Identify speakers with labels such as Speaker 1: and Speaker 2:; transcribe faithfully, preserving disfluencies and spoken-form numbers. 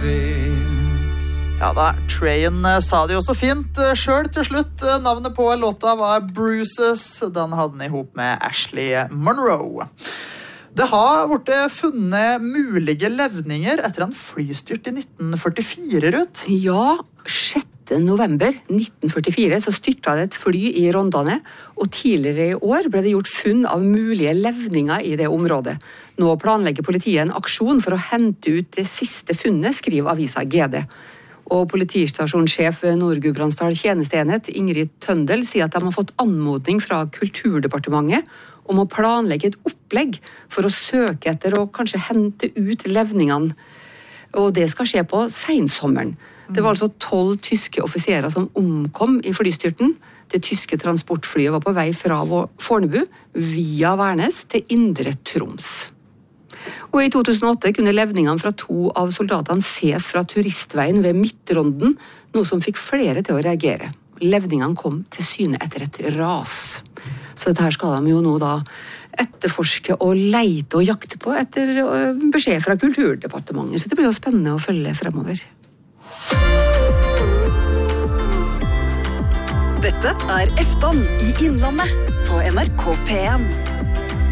Speaker 1: sings.
Speaker 2: Ja da, Train sa det jo så fint selv til slutt. Navnet på låta var Bruises. Den hadde den ihop med Ashley Monroe. Det har vært funnet mulige levninger etter en flystyrt i nitten førtifire, Ruth.
Speaker 3: Ja, sjette november nitten førtifire så styrta det et fly i Rondane, og tidligere i år ble det gjort funn av mulige levninger i det området. Nå planlegger politiet en aksjon for å hente ut det siste funnet, skriver avisa G D. Og politistasjonssjef ved Nord-Gudbrandsdal tjenesteenhet, Ingrid Tøndel, sier at de har fått anmodning fra Kulturdepartementet om å planlegge et opplegg for å søke etter og kanskje hente ut levningene. Og det skal skje på sensommeren. Det var altså tolv tyske offiserer som omkom i flystyrten. Det tyske transportflyet var på vei fra Fornebu via Værnes til Indre Troms. Og i to tusen og åtte kunne levningene fra to av soldatene ses fra turistveien ved Midtronden, noe som fikk flere til å reagere. Levningene kom til syne etter et ras. Så dette her skal de jo nå da etterforske og leite og jakte på etter beskjed fra Kulturdepartementet. Så det blir jo spennende å følge fremover.
Speaker 4: Dette er Eftan i Innlandet på N R K P en.